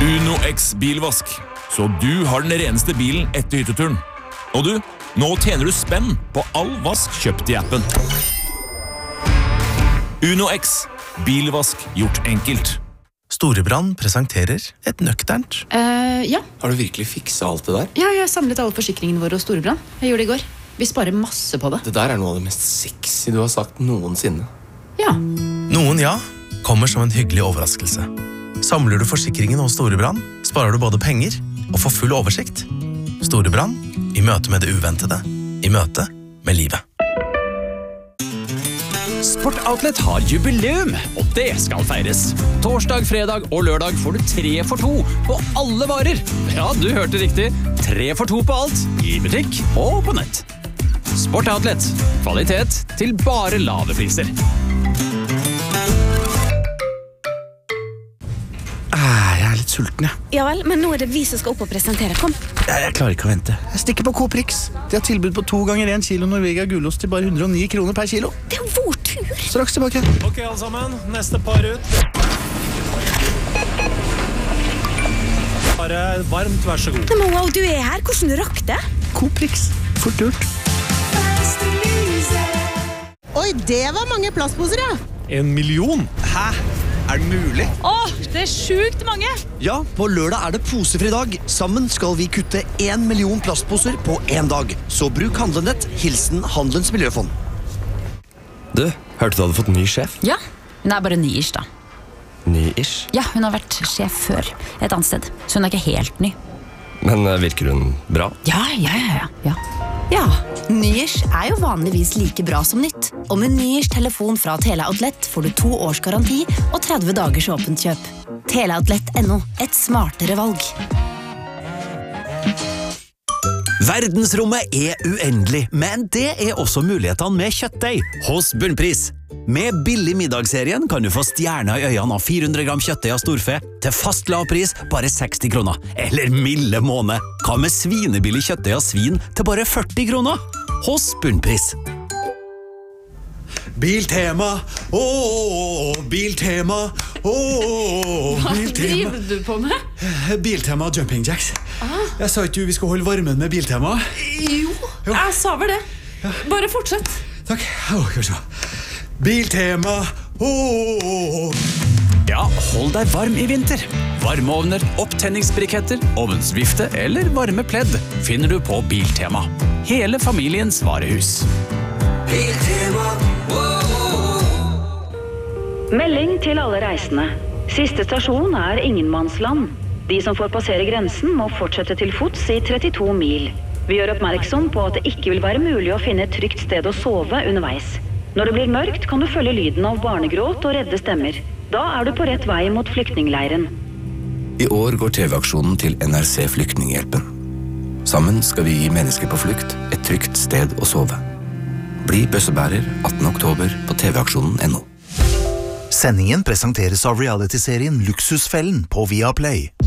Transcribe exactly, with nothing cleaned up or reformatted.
Uno X bilvask, så du har den reneste bilen etter hytteturen. Og du, nå tjener du spenn på all vask kjøpt i appen. Uno X, bilvask gjort enkelt. Storebrand presenterer et nøkternt. Uh, ja. Har du virkelig fikset alt det der? Ja, jeg har samlet alle forsikringene våre hos Storebrand. Jeg gjorde det i går. Vi sparer masse på det. Det der er noe av det mest sexy du har sagt noensinne. Ja. Noen ja, kommer som en hyggelig overraskelse. Samler du forsikringen hos Storebrand, sparer du både penger og får full oversikt. Storebrand, i møte med det uventede, i møte med livet. Sport Outlet har jubileum, og det skal feires. Torsdag, fredag og lørdag får du tre for to på alle varer. Ja, du hørte riktig. Tre for to på alt, i butikk og på nett. Sport Outlet. Kvalitet til bare lave priser. Ah, jeg er litt sulten, jeg. Ja vel, men nå er det vi som skal opp og presentere. Kom. Jeg, jeg klarer ikke å vente. Jeg stikker på Coprix. De har tilbud på to ganger en kilo Norvegia gulost til bare hundre og ni kroner per kilo. Det er jo vår tur. Straks tilbake. Ok, alle sammen. Neste par ut. Bare varmt, vær så god. Men wow, du er her. Hvordan rakk det? Coprix. Fort gjort. Oi, det var mange plastposer, ja. En million? Hæ? Er det mulig? Åh, det er sjukt mange! Ja, på lørdag er det posefri dag. Sammen skal vi kutte en million plastposer på en dag. Så bruk handlenett. Hilsen Handelens Miljøfond. Du, hørte du hadde fått ny sjef? Ja, hun er bare ny-ish da. Ny-ish? Ja, hun har vært sjef før, et annet sted. Så hun er ikke helt ny. Men virker hun bra? Ja, ja, ja, ja. Ja, ny-ish er jo vanligvis like bra som nytt. Og med ny-ish telefon fra Teleoutlet får du to års garanti og tretti dagers åpent kjøp. Teleoutlet punktum no, et smartere valg. Verdensrommet er uendelig, men det er også mulighetene med kjøttdeig hos Bunnpris. Med billig middagsserien kan du få stjerner i øynene av fire hundre gram kjøttdeig av storfe til fast lav pris bare seksti kroner. Eller milde måned. Hva med svinebillig kjøttdeig av svin til bare førti kroner? Hos Bunnpris. Biltema, ååå, Biltema, ååå, Hva Biltema. driver du på med? Biltema Jumping Jacks. Ah. Jeg sa ikke du vi skal holde varmen med Biltema? Jo, jeg sa vel det. Bare fortsett. Takk. Åh, skal vi se. Biltema, ååå. Ja, hold deg varm i vinter. Varmeovner, opptenningsbriketter, ovnsvifte eller varme pledd finner du på Biltema. Hele familiens varehus. Biltema, Melding til alle reisende. Siste stasjon er Ingenmannsland. De som får passere grensen må fortsette til fots i trettito mil. Vi gjør oppmerksom på at det ikke vil være mulig å finne et trygt sted å sove underveis. Når det blir mørkt kan du følge lyden av barnegråt og redde stemmer. Da er du på rett vei mot flyktningleiren. I år går T V-aksjonen til N R C Flyktninghjelpen. Sammen skal vi gi mennesker på flukt et trygt sted å sove. Bli bøssebærer attende oktober på T V-aksjonen punktum no. Sendingen presenteres av reality-serien Luksusfellen på Viaplay.